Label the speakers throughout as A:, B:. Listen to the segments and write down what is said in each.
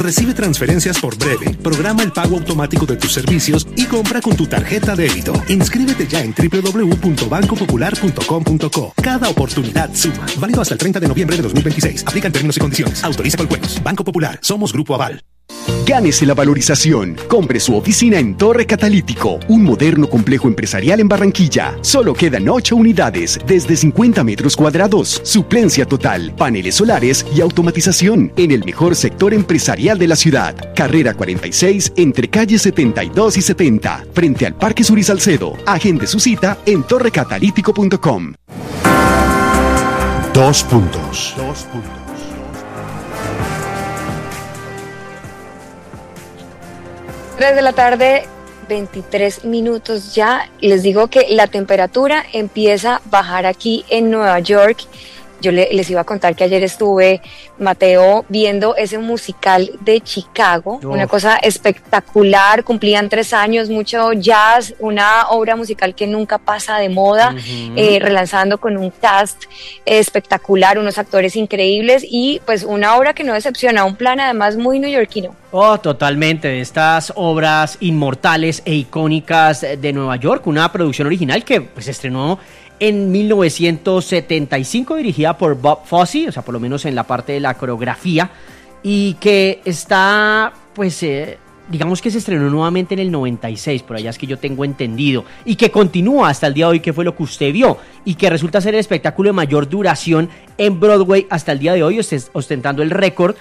A: Recibe transferencias por Breve, programa el pago automático de tus servicios y compra con tu tarjeta débito. Inscríbete ya en www.bancopopular.com.co. Cada oportunidad suma. Válido hasta el 30 de noviembre de 2026. Aplican términos y condiciones. Autoriza con juegos. Banco Popular. Somos Grupo Aval.
B: Gánese la valorización. Compre su oficina en Torre Catalítico, un moderno complejo empresarial en Barranquilla. Solo quedan 8 unidades, desde 50 metros cuadrados, suplencia total, paneles solares y automatización en el mejor sector empresarial de la ciudad. Carrera 46, entre calles 72 y 70, frente al Parque Suri Salcedo. Agende su cita en torrecatalítico.com.
C: 2 puntos.
D: 3 de la tarde, 23 minutos ya. Les digo que la temperatura empieza a bajar aquí en Nueva York. Yo les iba a contar que ayer estuve, Mateo, viendo ese musical de Chicago, una cosa espectacular. Cumplían 3 años, mucho jazz, una obra musical que nunca pasa de moda, relanzando con un cast espectacular, unos actores increíbles y pues una obra que no decepciona, un plan además muy neoyorquino.
E: Oh, totalmente, de estas obras inmortales e icónicas de Nueva York, una producción original que pues se estrenó en 1975, dirigida por Bob Fosse, o sea, por lo menos en la parte de la coreografía, y que está, pues, digamos que se estrenó nuevamente en el 96, por allá es que yo tengo entendido, y que continúa hasta el día de hoy, que fue lo que usted vio, y que resulta ser el espectáculo de mayor duración en Broadway hasta el día de hoy, ostentando el récord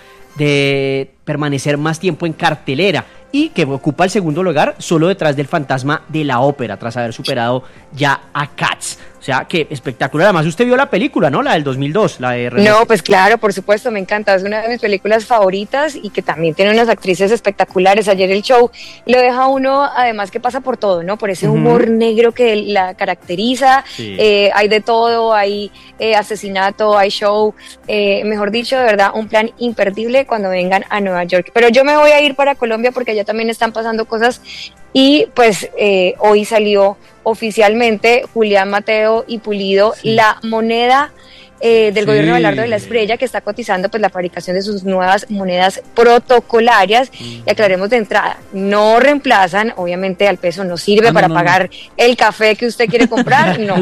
E: de permanecer más tiempo en cartelera, y que ocupa el segundo lugar solo detrás del Fantasma de la Ópera, tras haber superado ya a Cats. O sea, que espectacular. Además, usted vio la película, ¿no? La del 2002, la de...
D: No, pues claro, por supuesto, me encanta. Es una de mis películas favoritas y que también tiene unas actrices espectaculares. Ayer el show lo deja uno, además que pasa por todo, ¿no? Por ese humor negro que la caracteriza. Sí. Hay de todo, hay asesinato, hay show. Mejor dicho, de verdad, un plan imperdible cuando vengan a Nueva York. Pero yo me voy a ir para Colombia porque allá también están pasando cosas. Y pues hoy salió oficialmente Julián, Mateo y Pulido, la moneda del gobierno de Abelardo de la Espriella, que está cotizando pues la fabricación de sus nuevas monedas protocolarias. Y aclaremos de entrada, no reemplazan, obviamente al peso no sirve para pagar el café que usted quiere comprar, no,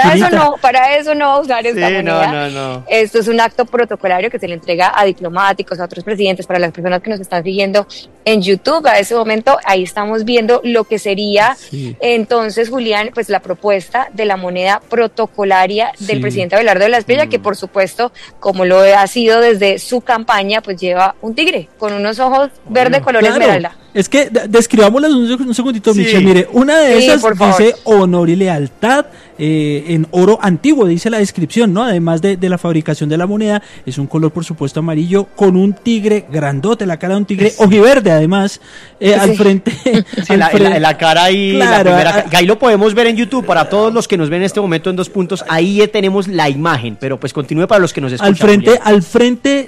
D: para eso no va a usar esta moneda. No. Esto es un acto protocolario que se le entrega a diplomáticos, a otros presidentes, para las personas que nos están siguiendo en YouTube. A ese momento ahí estamos viendo lo que sería entonces, Julián, pues la propuesta de la moneda protocolaria del presidente Abelardo de la Espriella, que por supuesto, como lo ha sido desde su campaña, pues lleva un tigre con unos ojos verde color esmeralda.
F: Es que describámoslas un segundito, Michelle. Mire, una de esas dice honor y lealtad, en oro antiguo, dice la descripción, ¿no? Además de la fabricación de la moneda, es un color, por supuesto, amarillo, con un tigre grandote, la cara de un tigre ojiverde, además, al frente.
E: La cara ahí, claro, la primera, ahí lo podemos ver en YouTube, para todos los que nos ven en este momento en 2 puntos, ahí tenemos la imagen, pero pues continúe para los que nos escuchan.
F: Al frente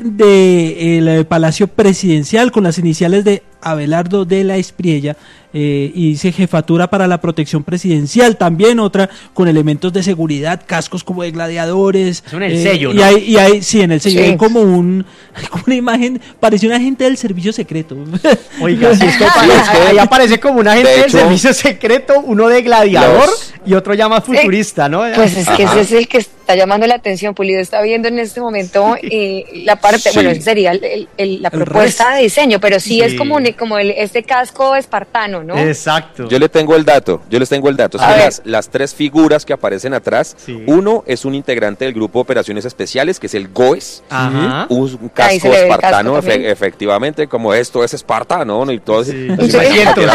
F: del Palacio Presidencial, con las iniciales de Abelardo de la Espriella, y dice Jefatura para la Protección Presidencial, también otra con elementos de seguridad, cascos como de gladiadores.
E: Es en el sello,
F: ¿no? Y hay en el sello hay como una imagen, parece un agente del servicio secreto.
E: Oiga, sí, es que ahí aparece como un agente del servicio secreto, uno de gladiador y otro ya más futurista, ¿no?
D: Pues es que ese es el que está llamando la atención. Pulido está viendo en este momento la parte, bueno, esa sería la propuesta de diseño, pero es como este casco espartano, ¿no?
E: Exacto.
G: Yo les tengo el dato. Las 3 figuras que aparecen atrás, uno es un integrante del grupo de operaciones especiales, que es el GOES.
E: Ajá.
G: Un casco espartano, efectivamente, como esto es espartano, ¿no? Y todo
E: 300.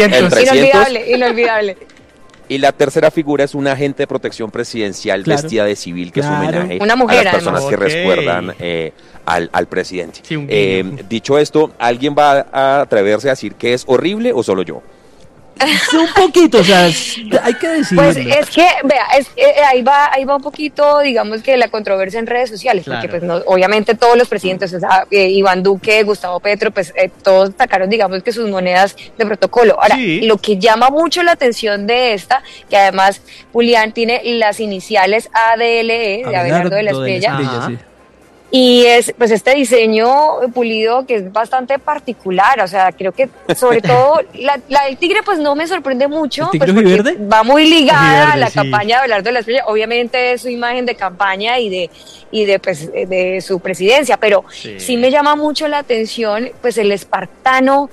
D: Inolvidable.
G: Y la tercera figura es un agente de protección presidencial vestida de civil, que es un homenaje
D: una mujer,
G: a las personas que recuerdan al presidente. Sí, dicho esto, ¿alguien va a atreverse a decir que es horrible o solo yo?
F: Un poquito, o sea, hay que decirlo.
D: Pues es que, vea, ahí va un poquito, digamos que la controversia en redes sociales, porque pues obviamente todos los presidentes, o sea, Iván Duque, Gustavo Petro, pues todos sacaron, digamos que sus monedas de protocolo. Ahora, lo que llama mucho la atención de esta, que además Julián tiene las iniciales ADLE, de Abelardo de la Espriella, Y es pues este diseño pulido que es bastante particular, o sea, creo que sobre todo la del tigre pues no me sorprende mucho, pues porque va muy ligada a la campaña de Abelardo de la Espriella, obviamente es su imagen de campaña y de su presidencia, pero sí me llama mucho la atención pues el espartano,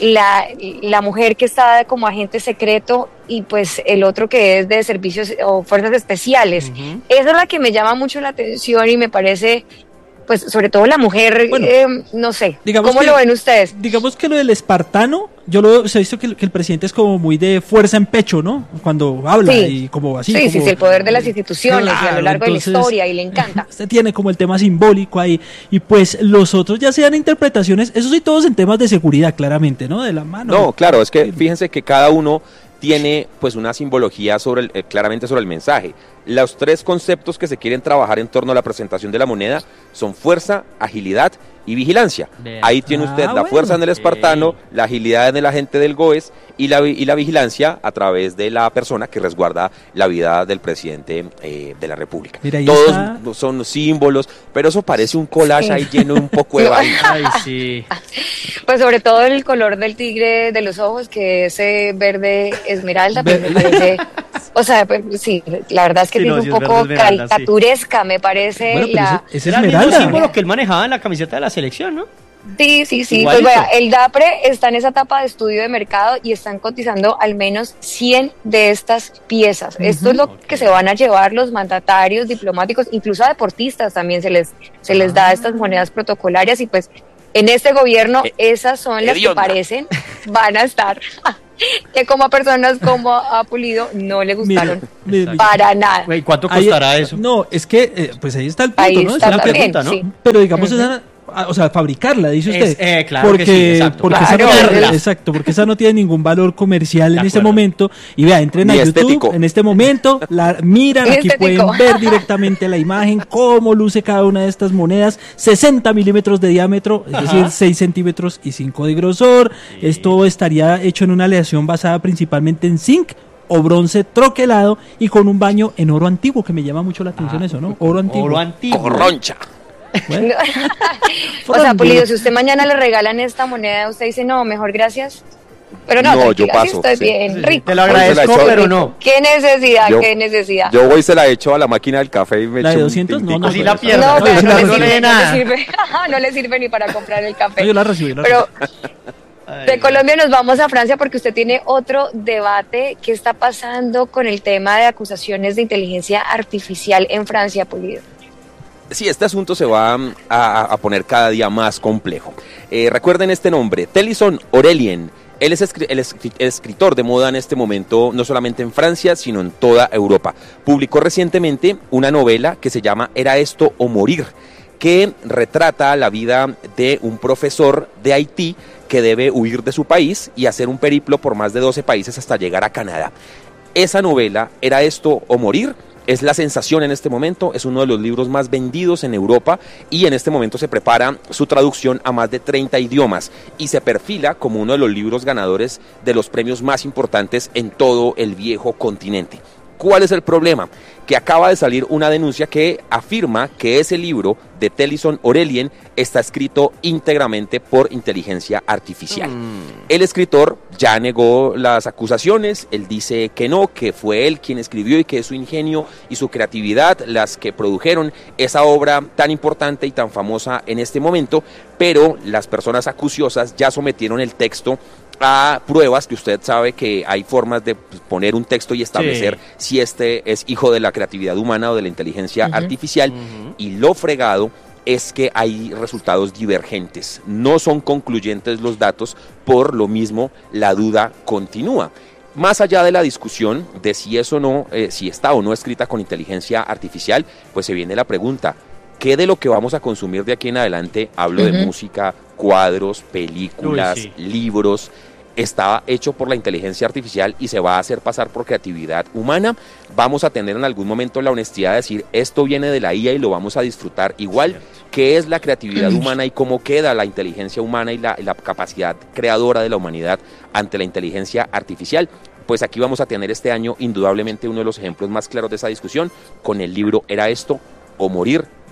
D: la mujer que está como agente secreto y pues el otro que es de servicios o fuerzas especiales. Esa es la que me llama mucho la atención y me parece, pues sobre todo la mujer, bueno, no sé, ¿cómo lo ven ustedes?
F: Digamos que lo del espartano, yo se ha visto que el presidente es como muy de fuerza en pecho, ¿no? Cuando habla y como así.
D: Sí, el poder de las instituciones y a lo largo de la historia y le encanta.
F: Usted tiene como el tema simbólico ahí y pues los otros ya sean interpretaciones, eso sí todos en temas de seguridad claramente, ¿no? De la mano.
G: No, claro, es que fíjense que cada uno tiene pues una simbología claramente sobre el mensaje. Los tres conceptos que se quieren trabajar en torno a la presentación de la moneda son fuerza, agilidad y vigilancia. Ahí tiene usted la fuerza en el espartano, la agilidad en el agente del GOES y la vigilancia a través de la persona que resguarda la vida del presidente de la República.
F: Mira,
G: todos son símbolos, pero eso parece un collage ahí lleno de un poco de vaina.
E: Ay, sí.
D: Pues sobre todo el color del tigre de los ojos, que ese verde esmeralda, pues me parece, o sea, pues, sí, la verdad es que es un poco caricaturesca, me parece.
F: Bueno, es
E: el mismo símbolo que él manejaba en la camiseta de la selección, ¿no?
D: Sí. Pues vaya, el DAPRE está en esa etapa de estudio de mercado y están cotizando al menos 100 de estas piezas. Esto es lo que se van a llevar los mandatarios diplomáticos, incluso a deportistas también se les da estas monedas protocolarias y pues en este gobierno esas son las que parecen van a estar. Que como a personas como a Pulido no le gustaron para nada.
E: Wey, ¿cuánto costará eso?
F: No, es que pues ahí está el punto,
D: ahí
F: ¿no?
D: Está
F: es una
D: también,
F: pregunta, ¿no? Sí. Pero digamos o sea, fabricarla, dice usted.
E: Claro
F: porque,
E: que sí, exacto.
F: Porque porque esa no tiene ningún valor comercial en este momento. Y vea, entren a YouTube en este momento, la miran, aquí pueden ver directamente la imagen, cómo luce cada una de estas monedas, 60 milímetros de diámetro, es decir, 6 centímetros y 5 de grosor. Sí. Esto estaría hecho en una aleación basada principalmente en zinc o bronce troquelado y con un baño en oro antiguo, que me llama mucho la atención eso, ¿no? Oro antiguo.
E: Oro antiguo.
G: Corroncha.
D: Bueno. O sea, Pulido, si usted mañana le regalan esta moneda, usted dice, no, mejor gracias. Pero no,
G: yo paso.
D: Estoy bien, rico.
E: Te lo agradezco, pero no.
D: ¿Qué necesidad?
G: Yo voy y se la echo a la máquina del café y me
F: ¿La
G: echo
F: de 200?
G: un
E: así la pierdo.
D: No le sirve ni para comprar el café.
F: No, yo la recibí.
D: Pero de Colombia nos vamos a Francia porque usted tiene otro debate. ¿Qué está pasando con el tema de acusaciones de inteligencia artificial en Francia, Pulido?
G: Sí, este asunto se va a poner cada día más complejo. Recuerden este nombre, Tennyson Aurélien. Él es el escritor de moda en este momento, no solamente en Francia, sino en toda Europa. Publicó recientemente una novela que se llama Era esto o morir, que retrata la vida de un profesor de Haití que debe huir de su país y hacer un periplo por más de 12 países hasta llegar a Canadá. Esa novela, Era esto o morir, es la sensación en este momento, es uno de los libros más vendidos en Europa y en este momento se prepara su traducción a más de 30 idiomas y se perfila como uno de los libros ganadores de los premios más importantes en todo el viejo continente. ¿Cuál es el problema? Que acaba de salir una denuncia que afirma que ese libro de Tennyson Aurélien está escrito íntegramente por inteligencia artificial. El escritor ya negó las acusaciones, él dice que no, que fue él quien escribió y que es su ingenio y su creatividad las que produjeron esa obra tan importante y tan famosa en este momento, pero las personas acuciosas ya sometieron el texto a pruebas, que usted sabe que hay formas de poner un texto y establecer si este es hijo de la creatividad humana o de la inteligencia artificial, y lo fregado es que hay resultados divergentes, no son concluyentes los datos, por lo mismo la duda continúa. Más allá de la discusión de si eso no, si está o no escrita con inteligencia artificial, pues se viene la pregunta, ¿qué de lo que vamos a consumir de aquí en adelante, hablo de música, cuadros, películas, libros, está hecho por la inteligencia artificial y se va a hacer pasar por creatividad humana? Vamos a tener en algún momento la honestidad de decir, esto viene de la IA y lo vamos a disfrutar igual. ¿Qué es la creatividad humana y cómo queda la inteligencia humana y la capacidad creadora de la humanidad ante la inteligencia artificial? Pues aquí vamos a tener este año indudablemente uno de los ejemplos más claros de esa discusión con el libro Era esto o morir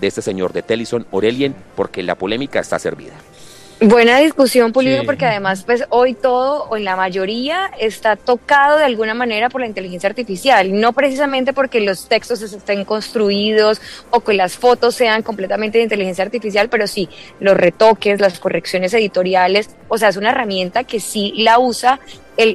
G: de este señor, de Tellison Orelien, porque la polémica está servida.
D: Buena discusión, Pulido,
E: Sí.
D: porque además pues hoy todo o en la mayoría está tocado de alguna manera por la inteligencia artificial, no precisamente porque los textos estén construidos o que las fotos sean completamente de inteligencia artificial, pero sí los retoques, las correcciones editoriales, o sea, es una herramienta que sí la usa el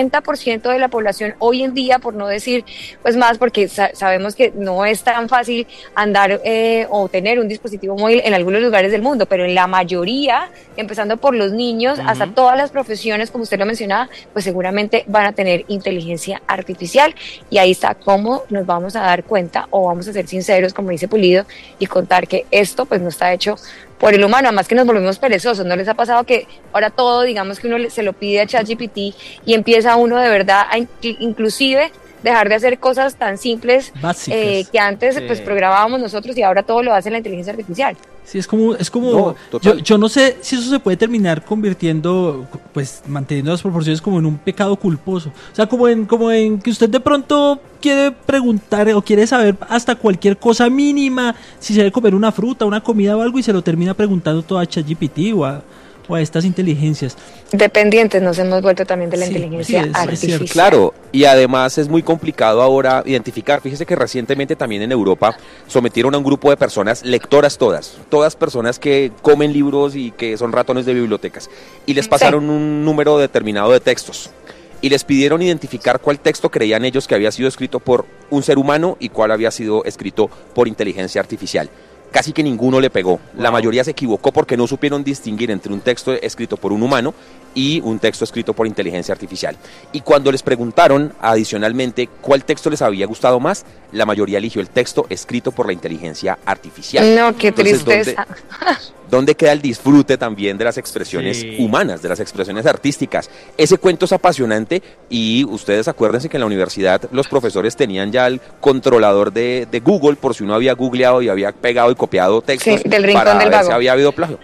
D: 80% de la población hoy en día, por no decir pues más, porque sabemos que no es tan fácil andar o tener un dispositivo móvil en algunos lugares del mundo, pero en la mayoría, empezando por los niños, hasta todas las profesiones, como usted lo mencionaba, pues seguramente van a tener inteligencia artificial, y ahí está cómo nos vamos a dar cuenta, o vamos a ser sinceros, como dice Pulido, y contar que esto pues no está hecho por el humano, además que nos volvimos perezosos. ¿No les ha pasado que ahora todo, digamos que uno se lo pide a ChatGPT y empieza uno de verdad a inclusive dejar de hacer cosas tan simples que antes pues programábamos nosotros, y ahora todo lo hace la inteligencia artificial?
F: Sí, es como
G: No,
F: yo no sé si eso se puede terminar convirtiendo, pues manteniendo las proporciones, como en un pecado culposo. O sea, como en que usted de pronto quiere preguntar o quiere saber hasta cualquier cosa mínima, si se debe comer una fruta, una comida o algo, y se lo termina preguntando todo a ChatGPT o a estas inteligencias.
D: Dependientes nos hemos vuelto también de la inteligencia artificial.
G: Claro, y además es muy complicado ahora identificar. Fíjese que recientemente también en Europa sometieron a un grupo de personas, lectoras todas personas que comen libros y que son ratones de bibliotecas, y les pasaron un número determinado de textos, y les pidieron identificar cuál texto creían ellos que había sido escrito por un ser humano y cuál había sido escrito por inteligencia artificial. Casi que ninguno le pegó. La mayoría se equivocó porque no supieron distinguir entre un texto escrito por un humano y un texto escrito por inteligencia artificial. Y cuando les preguntaron adicionalmente cuál texto les había gustado más, la mayoría eligió el texto escrito por la inteligencia artificial.
D: No, qué tristeza.
G: ¿Dónde queda el disfrute también de las expresiones humanas, de las expresiones artísticas? Ese cuento es apasionante, y ustedes acuérdense que en la universidad los profesores tenían ya el controlador de Google, por si uno había googleado y había pegado y copiado textos,
D: del rincón
G: para
D: del
G: ver
D: vago.
G: si había habido plagio.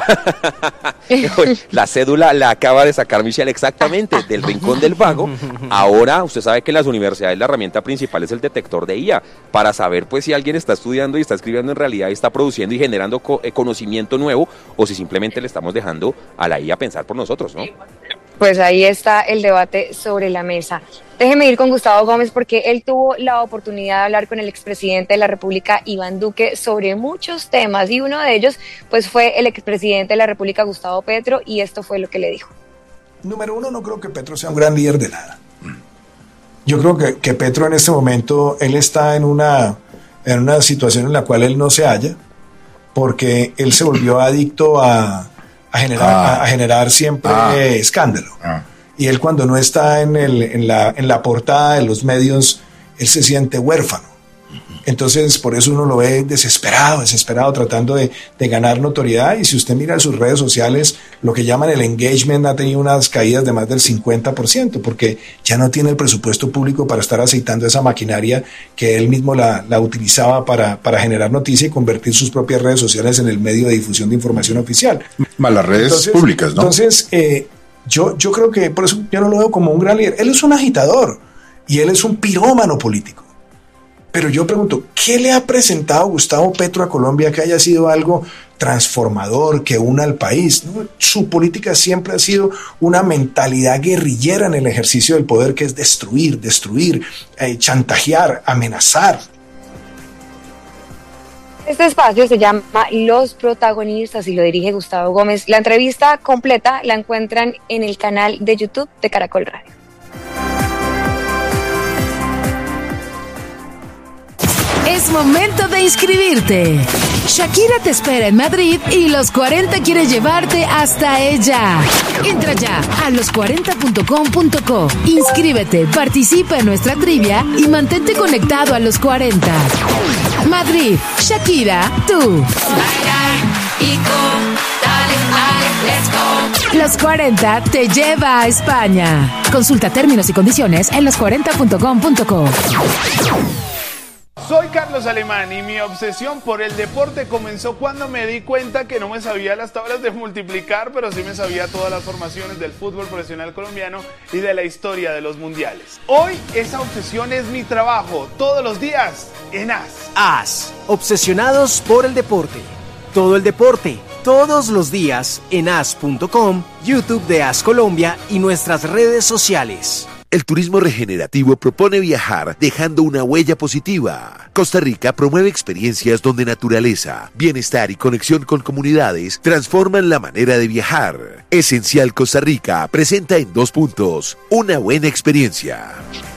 G: La cédula la acaba de sacar Michelle, exactamente, del rincón del vago. Ahora usted sabe que en las universidades la herramienta principal es el detector de IA, para saber pues si alguien está estudiando y está escribiendo en realidad y está produciendo y generando conocimiento nuevo, o si simplemente le estamos dejando a la IA pensar por nosotros, ¿no?
D: Pues ahí está el debate sobre la mesa. Déjeme ir con Gustavo Gómez, porque él tuvo la oportunidad de hablar con el expresidente de la República, Iván Duque, sobre muchos temas, y uno de ellos pues fue el expresidente de la República, Gustavo Petro, y esto fue lo que le dijo.
C: Número uno, no creo que Petro sea un gran líder de nada. Yo creo que Petro en este momento, él está en una situación en la cual él no se halla, porque él se volvió adicto a generar siempre escándalo. Y él, cuando no está en la portada de los medios, él se siente huérfano. Entonces, por eso uno lo ve desesperado, tratando de ganar notoriedad. Y si usted mira sus redes sociales, lo que llaman el engagement ha tenido unas caídas de más del 50%, porque ya no tiene el presupuesto público para estar aceitando esa maquinaria que él mismo la utilizaba para generar noticia y convertir sus propias redes sociales en el medio de difusión de información oficial.
H: Más las redes públicas, ¿no?
C: Entonces, yo creo que por eso yo no lo veo como un gran líder. Él es un agitador y él es un pirómano político. Pero yo pregunto, ¿qué le ha presentado Gustavo Petro a Colombia que haya sido algo transformador, que una al país? ¿No? Su política siempre ha sido una mentalidad guerrillera en el ejercicio del poder, que es destruir, chantajear, amenazar.
D: Este espacio se llama Los Protagonistas y lo dirige Gustavo Gómez. La entrevista completa la encuentran en el canal de YouTube de Caracol Radio.
I: Es momento de inscribirte. Shakira te espera en Madrid y Los 40 quiere llevarte hasta ella. Entra ya a los40.com.co. Inscríbete, participa en nuestra trivia y mantente conectado a Los 40. Madrid, Shakira, tú. Los 40 te lleva a España. Consulta términos y condiciones en los40.com.co.
J: Soy Carlos Alemán y mi obsesión por el deporte comenzó cuando me di cuenta que no me sabía las tablas de multiplicar, pero sí me sabía todas las formaciones del fútbol profesional colombiano y de la historia de los mundiales. Hoy esa obsesión es mi trabajo, todos los días en AS.
K: AS, obsesionados por el deporte. Todo el deporte, todos los días en as.com, YouTube de AS Colombia y nuestras redes sociales.
L: El turismo regenerativo propone viajar dejando una huella positiva. Costa Rica promueve experiencias donde naturaleza, bienestar y conexión con comunidades transforman la manera de viajar. Esencial Costa Rica presenta en 2 puntos una buena experiencia.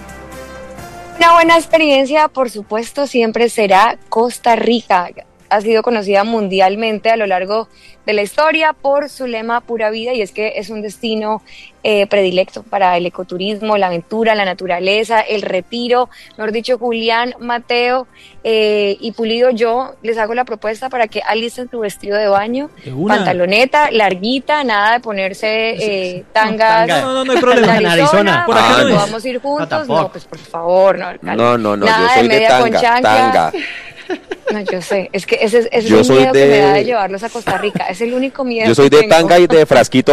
D: Una buena experiencia, por supuesto, siempre será Costa Rica. Ha sido conocida mundialmente a lo largo de la historia por su lema Pura Vida, y es que es un destino predilecto para el ecoturismo, la aventura, la naturaleza, el retiro. Mejor dicho, Julián, Mateo y Pulido, yo les hago la propuesta para que alisten su vestido de baño, pantaloneta, larguita, nada de ponerse tangas.
F: No hay problema.
D: En Arizona, por acá no vamos a ir juntos. No, pues por favor, no.
G: No,
D: nada
G: yo soy de
D: tanga. No, yo sé, es que ese es el miedo que me da de llevarlos a Costa Rica, es el único miedo.
G: Yo soy
D: que
G: de
D: tengo.
G: tanga y de frasquito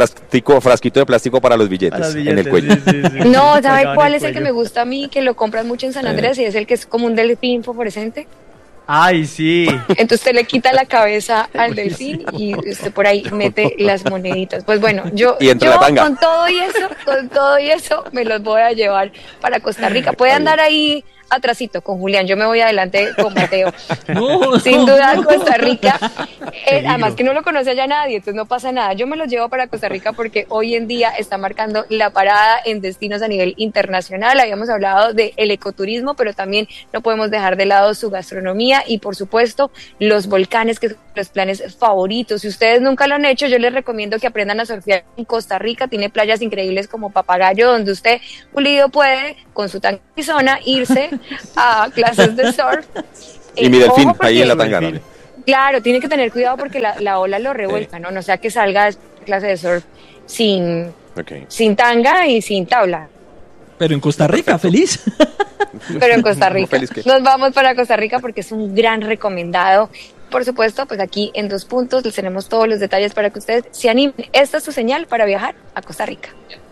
G: de plástico para los billetes, en el cuello.
D: Sí. No, ¿sabe cuál es el que me gusta a mí, que lo compran mucho en San Andrés, y es el que es como un delfín fosforescente?
E: Ay, sí.
D: Entonces usted le quita la cabeza al delfín y usted por ahí mete las moneditas. Pues bueno, yo con todo y eso me los voy a llevar para Costa Rica. Puede andar ahí atrasito con Julián, yo me voy adelante con Mateo. Sin duda Costa Rica, además que no lo conoce allá nadie, entonces no pasa nada. Yo me los llevo para Costa Rica porque hoy en día está marcando la parada en destinos a nivel internacional. Habíamos hablado del ecoturismo, pero también no podemos dejar de lado su gastronomía y por supuesto los volcanes, que son los planes favoritos. Si ustedes nunca lo han hecho, yo les recomiendo que aprendan a surfear en Costa Rica. Tiene playas increíbles como Papagayo, donde usted, Pulido, puede con su tanquizona irse a clases de surf.
G: Y mi delfín, ahí en la tangana.
D: Claro, tiene que tener cuidado porque la ola lo revuelca, ¿no? No sea que salga de clase de surf sin tanga y sin tabla.
F: Pero en Costa Rica, feliz.
D: Pero en Costa Rica. Nos vamos para Costa Rica porque es un gran recomendado. Por supuesto, pues aquí en 2 puntos les tenemos todos los detalles para que ustedes se animen. Esta es su señal para viajar a Costa Rica.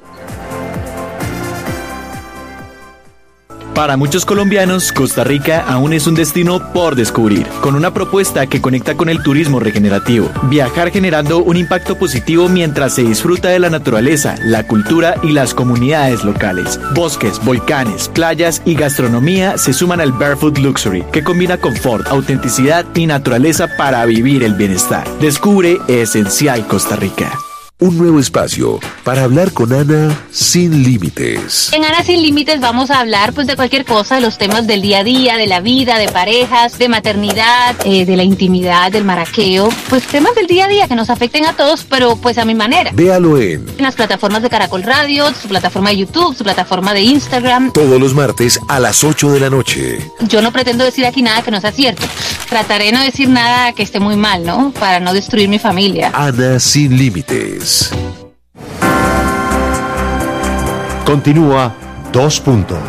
M: Para muchos colombianos, Costa Rica aún es un destino por descubrir, con una propuesta que conecta con el turismo regenerativo. Viajar generando un impacto positivo mientras se disfruta de la naturaleza, la cultura y las comunidades locales. Bosques, volcanes, playas y gastronomía se suman al Barefoot Luxury, que combina confort, autenticidad y naturaleza para vivir el bienestar. Descubre Esencial Costa Rica.
L: Un nuevo espacio para hablar con Ana sin límites.
N: En Ana sin límites vamos a hablar pues de cualquier cosa, de los temas del día a día, de la vida, de parejas, de maternidad, de la intimidad, del maraqueo, pues temas del día a día que nos afecten a todos, pero pues a mi manera.
L: Véalo en
N: las plataformas de Caracol Radio, su plataforma de YouTube, su plataforma de Instagram.
L: Todos los martes a las 8 de la noche.
N: Yo no pretendo decir aquí nada que no sea cierto. Trataré de no decir nada que esté muy mal, ¿no? Para no destruir mi familia.
L: Ana sin límites.
O: Continúa 2 puntos.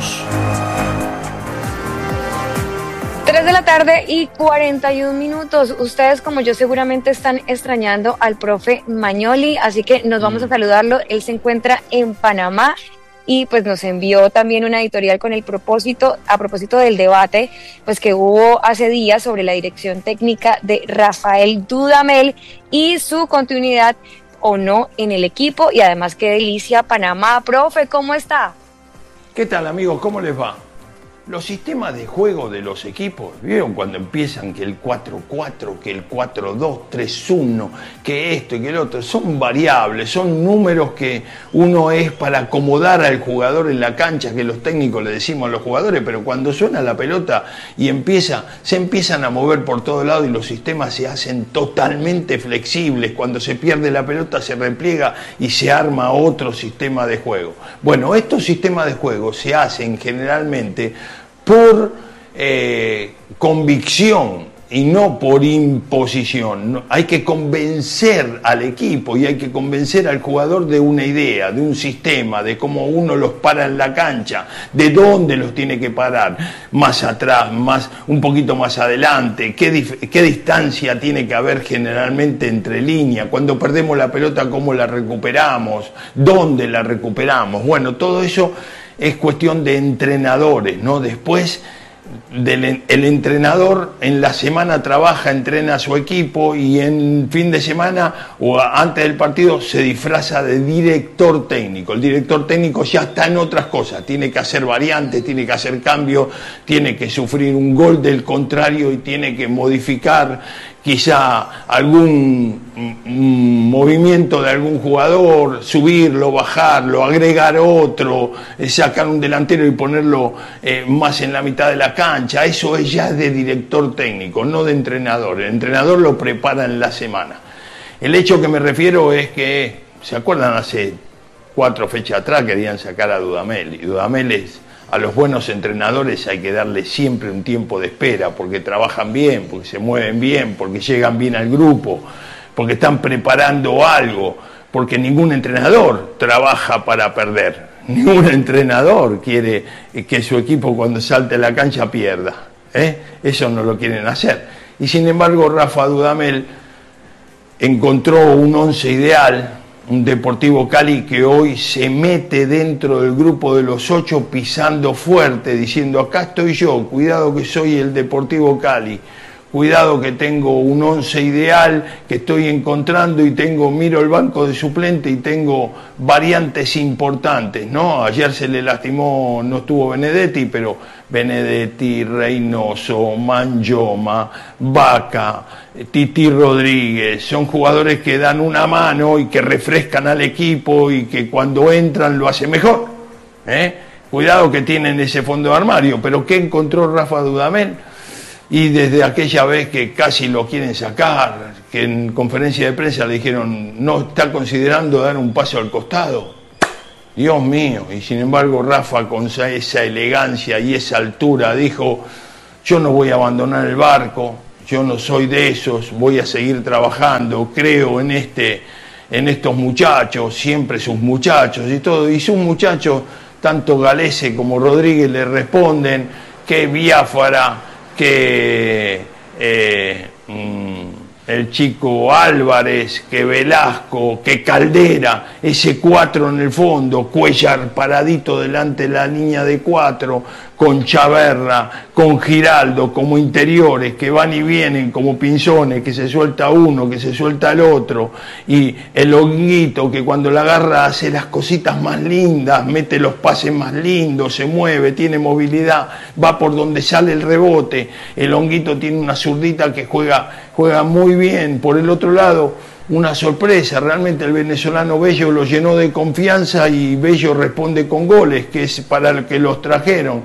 D: 3 de la tarde y 41 minutos. Ustedes, como yo, seguramente están extrañando al profe Magnoli, así que nos vamos a saludarlo. Él se encuentra en Panamá y pues nos envió también una editorial con el propósito, a propósito del debate pues que hubo hace días sobre la dirección técnica de Rafael Dudamel y su continuidad o no en el equipo. Y además, qué delicia Panamá. Profe, ¿cómo está?
P: ¿Qué tal, amigos? ¿Cómo les va? Los sistemas de juego de los equipos, ¿vieron cuando empiezan que el 4-4, que el 4-2-3-1, que esto y que el otro? Son variables, son números que uno es para acomodar al jugador en la cancha, que los técnicos le decimos a los jugadores, pero cuando suena la pelota y se empiezan a mover por todo lado y los sistemas se hacen totalmente flexibles. Cuando se pierde la pelota se repliega y se arma otro sistema de juego. Bueno, estos sistemas de juego se hacen generalmente por convicción y no por imposición. No, hay que convencer al equipo y hay que convencer al jugador de una idea, de un sistema, de cómo uno los para en la cancha, de dónde los tiene que parar, más atrás, un poquito más adelante, qué distancia tiene que haber generalmente entre líneas, cuando perdemos la pelota cómo la recuperamos, dónde la recuperamos. Bueno, todo eso es cuestión de entrenadores, ¿no? Después el entrenador en la semana trabaja, entrena a su equipo y en fin de semana o antes del partido se disfraza de director técnico. El director técnico ya está en otras cosas, tiene que hacer variantes, tiene que hacer cambios, tiene que sufrir un gol del contrario y tiene que modificar quizá algún movimiento de algún jugador, subirlo, bajarlo, agregar otro, sacar un delantero y ponerlo más en la mitad de la cancha. Eso es ya de director técnico, no de entrenador. El entrenador lo prepara en la semana. El hecho que me refiero es que, ¿se acuerdan? Hace 4 fechas atrás querían sacar a Dudamel, y Dudamel a los buenos entrenadores hay que darle siempre un tiempo de espera, porque trabajan bien, porque se mueven bien, porque llegan bien al grupo, porque están preparando algo, porque ningún entrenador trabaja para perder, ningún entrenador quiere que su equipo cuando salte a la cancha pierda, eso no lo quieren hacer. Y sin embargo Rafa Dudamel encontró un 11 ideal, un Deportivo Cali que hoy se mete dentro del grupo de los 8 pisando fuerte, diciendo acá estoy yo, cuidado que soy el Deportivo Cali, cuidado que tengo un 11 ideal que estoy encontrando y miro el banco de suplente y tengo variantes importantes, ¿no? Ayer se le lastimó, no estuvo Benedetti, pero Benedetti, Reynoso, Mangioma, Vaca, Titi Rodríguez, son jugadores que dan una mano y que refrescan al equipo y que cuando entran lo hacen mejor, Cuidado que tienen ese fondo de armario, pero ¿qué encontró Rafa Dudamel? Y desde aquella vez que casi lo quieren sacar, que en conferencia de prensa le dijeron, no está considerando dar un paso al costado. Dios mío, y sin embargo Rafa con esa elegancia y esa altura dijo, yo no voy a abandonar el barco, yo no soy de esos, voy a seguir trabajando, creo en estos muchachos, siempre sus muchachos y todo, y sus muchachos, tanto Galese como Rodríguez le responden que Biafara, que el chico Álvarez, que Velasco, que Caldera, ese 4 en el fondo, Cuellar paradito delante de la línea de 4, con Chaverra, con Giraldo como interiores, que van y vienen como pinzones, que se suelta uno, que se suelta el otro, y el Honguito que cuando la agarra hace las cositas más lindas, mete los pases más lindos, se mueve, tiene movilidad, va por donde sale el rebote. El Honguito tiene una zurdita que juega muy bien. Por el otro lado, una sorpresa, realmente el venezolano Bello lo llenó de confianza y Bello responde con goles, que es para el que los trajeron.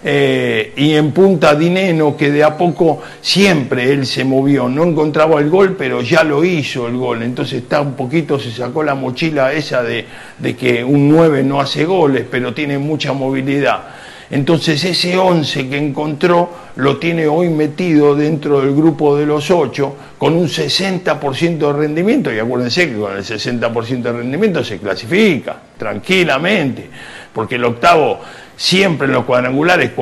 P: Y en punta Dineno, que de a poco siempre él se movió, no encontraba el gol, pero ya lo hizo el gol, entonces está un poquito, se sacó la mochila esa de que un 9 no hace goles, pero tiene mucha movilidad. Entonces ese 11 que encontró lo tiene hoy metido dentro del grupo de los 8 con un 60% de rendimiento, y acuérdense que con el 60% de rendimiento se clasifica tranquilamente, porque el octavo siempre en los cuadrangulares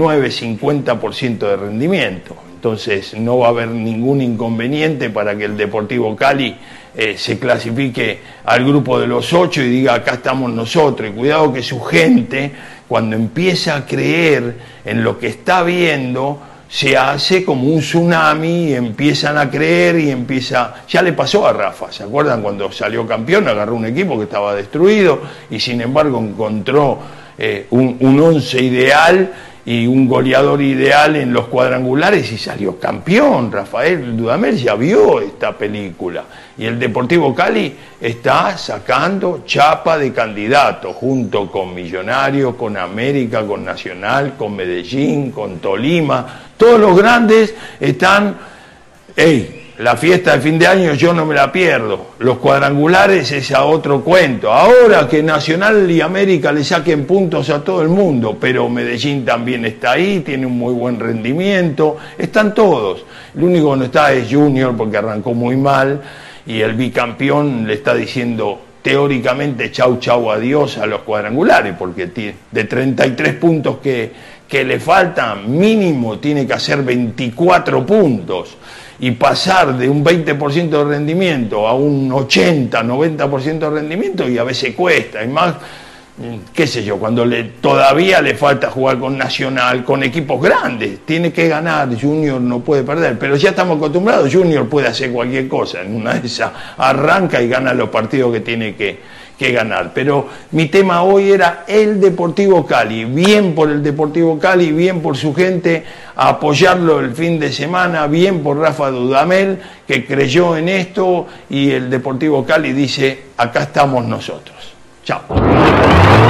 P: 49-50% de rendimiento, entonces no va a haber ningún inconveniente para que el Deportivo Cali se clasifique al grupo de los 8 y diga acá estamos nosotros, y cuidado que su gente cuando empieza a creer en lo que está viendo, se hace como un tsunami y empiezan a creer y ya le pasó a Rafa, ¿se acuerdan? Cuando salió campeón agarró un equipo que estaba destruido y sin embargo encontró un 11 ideal y un goleador ideal en los cuadrangulares y salió campeón. Rafael Dudamel ya vio esta película y el Deportivo Cali está sacando chapa de candidato junto con Millonarios, con América, con Nacional, con Medellín, con Tolima. Todos los grandes están La fiesta de fin de año yo no me la pierdo. Los cuadrangulares es a otro cuento. Ahora que Nacional y América le saquen puntos a todo el mundo, pero Medellín también está ahí, tiene un muy buen rendimiento, están todos. El único que no está es Junior porque arrancó muy mal y el bicampeón le está diciendo teóricamente chau chau adiós a los cuadrangulares porque de 33 puntos que le faltan, mínimo tiene que hacer 24 puntos. Y pasar de un 20% de rendimiento a un 80, 90% de rendimiento y a veces cuesta, y más, qué sé yo, cuando todavía le falta jugar con Nacional, con equipos grandes, tiene que ganar, Junior no puede perder, pero ya estamos acostumbrados, Junior puede hacer cualquier cosa, en una de esas arranca y gana los partidos que tiene que ganar, pero mi tema hoy era el Deportivo Cali, bien por el Deportivo Cali, bien por su gente, a apoyarlo el fin de semana, bien por Rafa Dudamel, que creyó en esto y el Deportivo Cali dice, acá estamos nosotros. Chao.